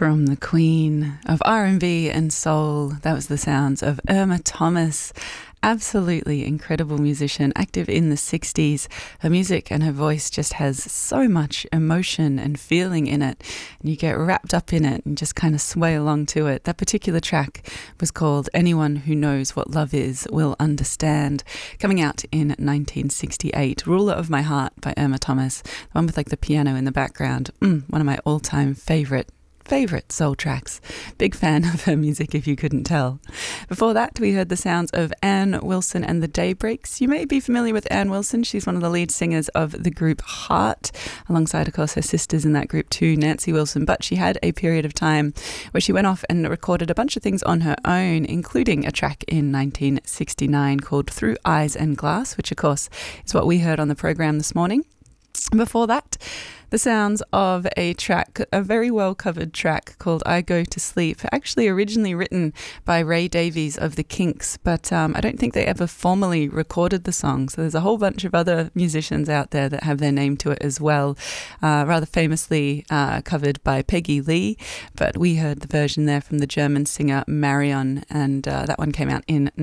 From the queen of R&B and soul, that was the sounds of Irma Thomas. Absolutely incredible musician, active in the 60s. Her music and her voice just has so much emotion and feeling in it, and you get wrapped up in it and just kind of sway along to it. That particular track was called Anyone Who Knows What Love Is Will Understand, coming out in 1968. Ruler of My Heart by Irma Thomas, the one with like the piano in the background. One of my all-time favorite soul tracks. Big fan of her music, if you couldn't tell. Before that, we heard the sounds of Ann Wilson and the Daybreaks. You may be familiar with Ann Wilson. She's one of the lead singers of the group Heart, alongside, of course, her sisters in that group too, Nancy Wilson. But she had a period of time where she went off and recorded a bunch of things on her own, including a track in 1969 called Through Eyes and Glass, which, of course, is what we heard on the program this morning. Before that, the sounds of a track, a very well-covered track called I Go to Sleep, actually originally written by Ray Davies of the Kinks, but I don't think they ever formally recorded the song. So there's a whole bunch of other musicians out there that have their name to it as well, rather famously covered by Peggy Lee, but we heard the version there from the German singer Marion, and that one came out in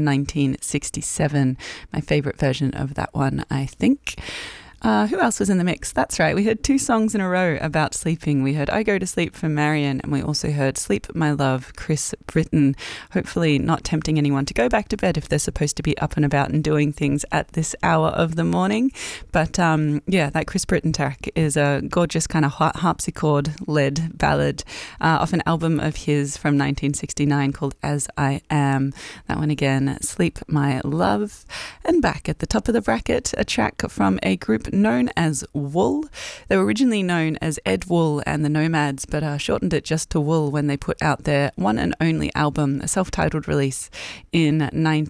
1967. My favourite version of that one, I think. Who else was in the mix? That's right, we heard two songs in a row about sleeping. We heard I Go to Sleep from Marion, and we also heard Sleep My Love, Chris Britton. Hopefully not tempting anyone to go back to bed if they're supposed to be up and about and doing things at this hour of the morning. But yeah, that Chris Britton track is a gorgeous kind of harpsichord-led ballad off an album of his from 1969 called As I Am. That one again, Sleep My Love. And back at the top of the bracket, a track from a group known as Wool. They were originally known as Ed Wool and the Nomads, but shortened it just to Wool when they put out their one and only album, a self-titled release in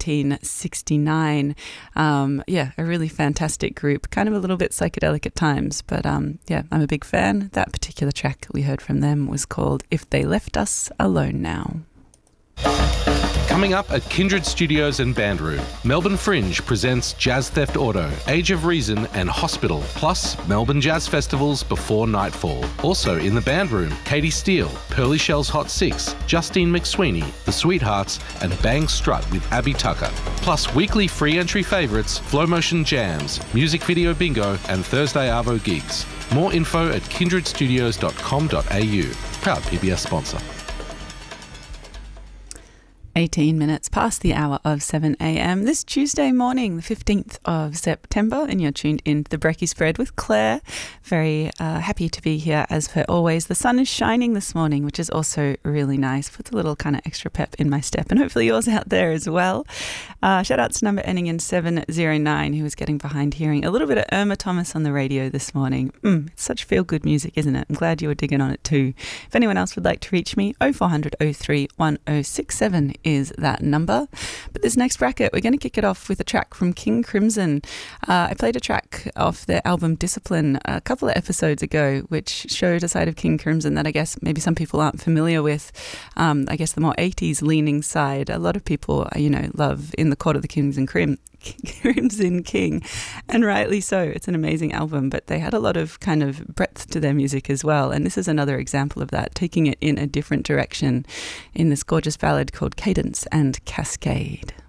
1969. Yeah, a really fantastic group, kind of a little bit psychedelic at times, but yeah, I'm a big fan. That particular track we heard from them was called If They Left Us Alone Now. Coming up at Kindred Studios and Band Room, Melbourne Fringe presents Jazz Theft Auto, Age of Reason and Hospital, plus Melbourne Jazz Festivals before nightfall. Also in the Band Room, Katie Steele, Pearly Shell's Hot Six, Justine McSweeney, The Sweethearts and Bang Strut with Abby Tucker. Plus weekly free entry favourites, Flow Motion Jams, Music Video Bingo and Thursday Arvo gigs. More info at kindredstudios.com.au. Proud PBS sponsor. 18 minutes past the hour of 7 a.m. this Tuesday morning, the 15th of September, and you're tuned into the Brekkie Spread with Claire. Very happy to be here as per always. The sun is shining this morning, which is also really nice. Puts a little kind of extra pep in my step, and hopefully yours out there as well. Shout out to number ending in 709, who was getting behind hearing a little bit of Irma Thomas on the radio this morning. It's such feel-good music, isn't it? I'm glad you were digging on it too. If anyone else would like to reach me, 0400 03 1067 is that number. But this next bracket, we're going to kick it off with a track from King Crimson. I played a track off their album Discipline a couple of episodes ago, which showed a side of King Crimson that I guess maybe some people aren't familiar with. I guess the more 80s leaning side. A lot of people, love In the Court of the Kings and Crimson King, and rightly so. It's an amazing album, but they had a lot of kind of breadth to their music as well, and this is another example of that, taking it in a different direction in this gorgeous ballad called Cadence and Cascade.